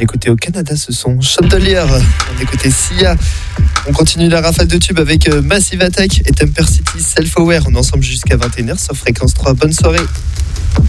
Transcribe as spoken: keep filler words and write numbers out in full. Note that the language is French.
l'ai écouté au Canada, ce son Chandelier. On écoutait Sia. On continue la rafale de tubes avec Massive Attack et Temper City Self Aware. On est ensemble jusqu'à vingt et une heures sur Fréquence trois. Bonne soirée.